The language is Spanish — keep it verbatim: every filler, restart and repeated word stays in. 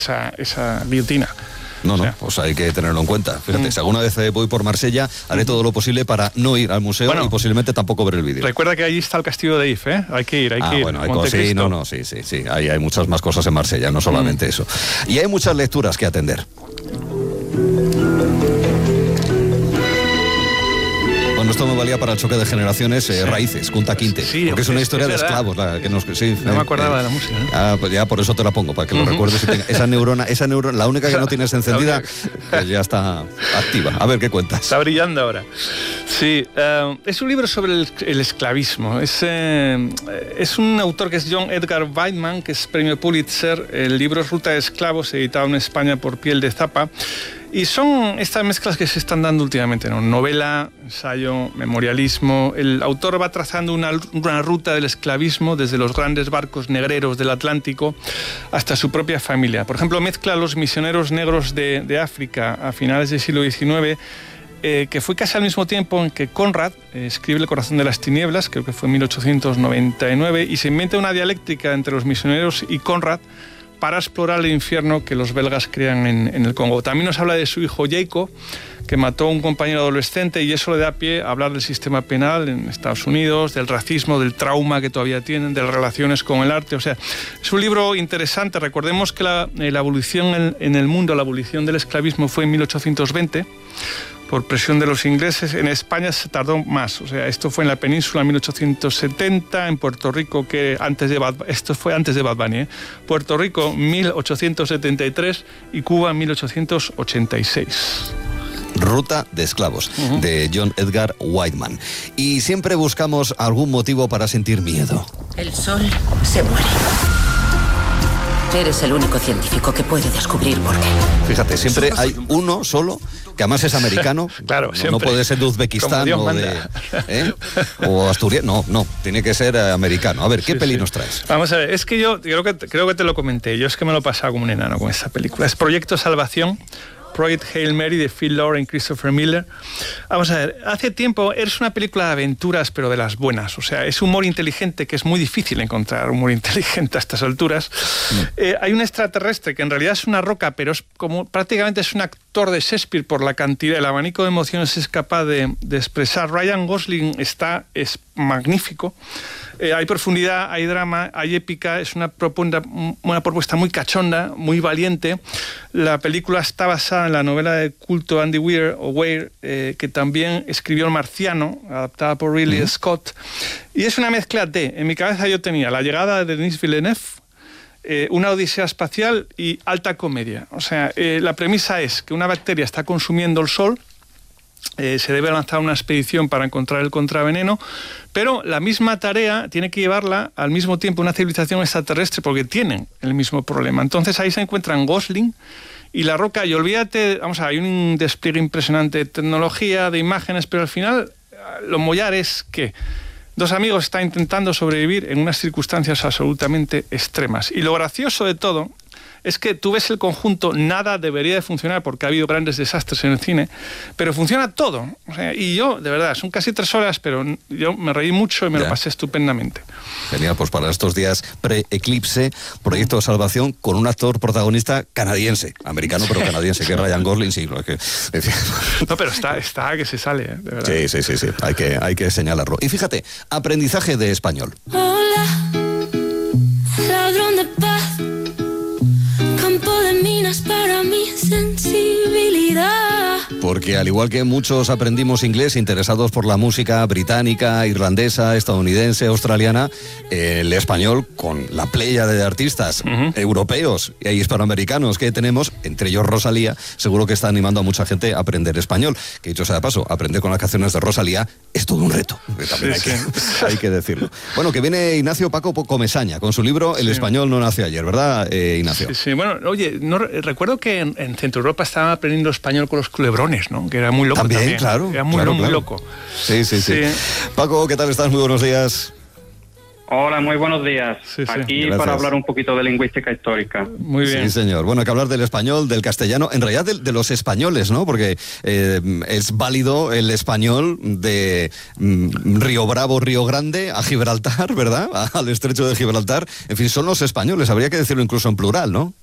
esa, esa guillotina. No, no, o sea, pues hay que tenerlo en cuenta. Fíjate, mm. si alguna vez voy por Marsella, haré todo lo posible para no ir al museo bueno, y posiblemente tampoco ver el vídeo. Recuerda que allí está el castillo de If, ¿eh? Hay que ir, hay ah, que ir. Bueno, hay cosas, sí, no, no, sí, sí, sí. Hay, hay muchas más cosas en Marsella, no solamente mm. eso. Y hay muchas lecturas que atender. Bueno, esto me valía para el choque de generaciones, eh, sí. Raíces, Kunta Kinte, sí, porque es una historia es de esclavos. La, que nos, sí, no eh, me acordaba eh, de la música. ¿eh? Ah, pues ya por eso te la pongo, para que lo uh-huh. recuerdes. Y tenga, esa neurona, esa neurona, la única que no tienes encendida, pues ya está activa. A ver, ¿qué cuentas? Está brillando ahora. Sí, uh, es un libro sobre el, el esclavismo. Es, eh, es un autor que es John Edgar Weidman, que es premio Pulitzer. El libro es Ruta de Esclavos, editado en España por Piel de Zapa. Y son estas mezclas que se están dando últimamente, ¿no? Novela, ensayo, memorialismo. El autor va trazando una, una ruta del esclavismo desde los grandes barcos negreros del Atlántico hasta su propia familia. Por ejemplo, mezcla a los misioneros negros de, de África a finales del siglo diecinueve, eh, que fue casi al mismo tiempo en que Conrad eh, escribe El corazón de las tinieblas, creo que fue en mil ochocientos noventa y nueve, y se inventa una dialéctica entre los misioneros y Conrad para explorar el infierno que los belgas crean en, en el Congo. También nos habla de su hijo Jacob, que mató a un compañero adolescente, y eso le da pie a hablar del sistema penal en Estados Unidos, del racismo, del trauma que todavía tienen, de las relaciones con el arte. O sea, es un libro interesante. Recordemos que la, la abolición en, en el mundo, la abolición del esclavismo fue en mil ochocientos veinte, por presión de los ingleses. En España se tardó más, o sea, esto fue en la península en mil ochocientos setenta, en Puerto Rico, que antes de Bad, esto fue antes de Bad Bunny, ¿eh? Puerto Rico mil ochocientos setenta y tres y Cuba mil ochocientos ochenta y seis. Ruta de esclavos, uh-huh. de John Edgar Weidman. Y siempre buscamos algún motivo para sentir miedo. El sol se muere. Eres el único científico que puede descubrir por qué. Fíjate, siempre hay uno solo, que además es americano. Claro, no, no puede ser de Uzbekistán o de, ¿eh? o Asturias. No, no, tiene que ser eh, americano. A ver, ¿qué sí, peli sí. nos traes? Vamos a ver, es que yo creo que, creo que te lo comenté. Yo es que me lo he pasado como un enano con esta película. Es Proyecto Salvación. Project Hail Mary, de Phil Lord y Christopher Miller. Vamos a ver, hace tiempo es una película de aventuras, pero de las buenas. O sea, es humor inteligente, que es muy difícil encontrar humor inteligente a estas alturas. Mm. Eh, hay un extraterrestre que en realidad es una roca, pero es como prácticamente es un actor de Shakespeare por la cantidad, el abanico de emociones es capaz de, de expresar. Ryan Gosling está, es magnífico. Eh, hay profundidad, hay drama, hay épica, es una propuesta, una propuesta muy cachonda, muy valiente. La película está basada en la novela de culto Andy Weir, o Weir, eh, que también escribió El Marciano, adaptada por Ridley mm. Scott. Y es una mezcla de, en mi cabeza yo tenía la llegada de Denis Villeneuve, eh, una odisea espacial y alta comedia. O sea, eh, la premisa es que una bacteria está consumiendo el sol. Eh, se debe lanzar una expedición para encontrar el contraveneno, pero la misma tarea tiene que llevarla al mismo tiempo una civilización extraterrestre, porque tienen el mismo problema. Entonces ahí se encuentran Gosling y La Roca, y olvídate, vamos a ver, hay un despliegue impresionante de tecnología, de imágenes, pero al final lo mollar es que dos amigos están intentando sobrevivir en unas circunstancias absolutamente extremas. Y lo gracioso de todo es que tú ves el conjunto, nada debería de funcionar porque ha habido grandes desastres en el cine, pero funciona todo. O sea, y yo, de verdad, son casi tres horas, pero yo me reí mucho y me ya. lo pasé estupendamente. Genial, pues para estos días pre-eclipse, Proyecto de Salvación, con un actor protagonista canadiense, americano pero canadiense, que es Ryan Gosling, sí. Que, no, pero está, está que se sale, ¿eh? De verdad. Sí, sí, sí, sí, hay que, hay que señalarlo. Y fíjate, aprendizaje de español. Hola, ladrón de paz. Para mi sensibilidad. Porque al igual que muchos aprendimos inglés interesados por la música británica, irlandesa, estadounidense, australiana, el español, con la pléyade de artistas uh-huh. europeos e hispanoamericanos que tenemos, entre ellos Rosalía, seguro que está animando a mucha gente a aprender español. Que dicho sea de paso, aprender con las canciones de Rosalía es todo un reto, también sí, hay, sí. Que, hay que decirlo. Bueno, que viene Ignacio Paco Comesaña con su libro El sí. español no nació ayer, ¿verdad, eh, Ignacio? Sí, sí, bueno, oye, no, recuerdo que en, en Centro Europa estaban aprendiendo español con los culebrones, ¿no? Que era muy loco también. también. Claro, era muy, claro, muy claro. loco. Sí, sí, sí, sí. Paco, ¿qué tal estás? Muy buenos días. Hola, muy buenos días. Sí, sí. Aquí Gracias. Para hablar un poquito de lingüística histórica. Muy bien. Sí, señor. Bueno, hay que hablar del español, del castellano, en realidad de, de los españoles, ¿no? Porque eh, es válido el español de mm, Río Bravo, Río Grande, a Gibraltar, ¿verdad? Al estrecho de Gibraltar. En fin, son los españoles. Habría que decirlo incluso en plural, ¿no?